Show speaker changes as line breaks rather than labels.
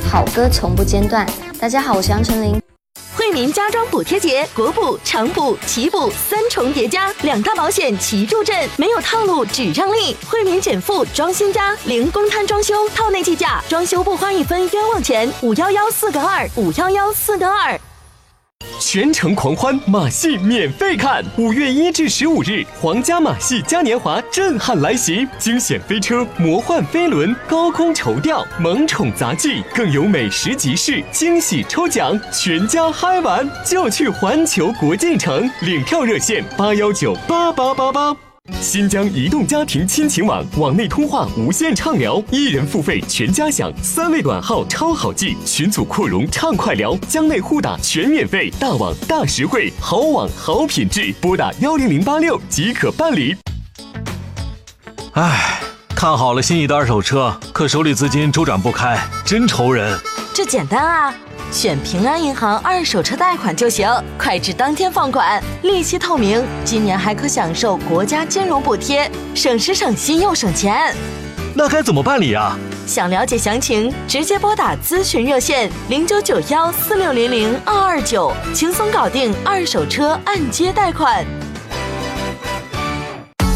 好歌从不间断。大家好，我是杨丞琳。
惠民家装补贴节，国补、长补、奇补三重叠加，2大保险齐助阵，没有套路只让利。惠民减负装新家，零公摊装修，套内计价，装修不花1分冤枉钱。511-4个2，511-4个2。
全程狂欢，马戏免费看。5月1至15日，皇家马戏嘉年华震撼来袭，惊险飞车、魔幻飞轮、高空绸吊、萌宠杂技，更有美食集市、惊喜抽奖，全家嗨玩就去环球国际城，领票热线8198888。新疆移动家庭亲情网，网内通话无限畅聊，1人付费全家享，3位短号超好记，群组扩容畅快聊，疆内互打全免费，大网大实惠，好网好品质，拨打10086即可办理。
唉，看好了心仪的二手车，可手里资金周转不开，真愁人。
这简单啊，选平安银行二手车贷款就行，快至当天放款，利息透明，今年还可享受国家金融补贴，省时省心又省钱。
那该怎么办理啊？
想了解详情，直接拨打咨询热线099146002229，轻松搞定二手车按揭贷款。